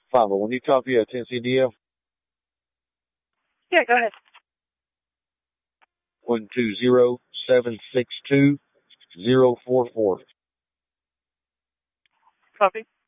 501, you copy a Tennessee DF? Yeah, go ahead. 120762-044. Copy.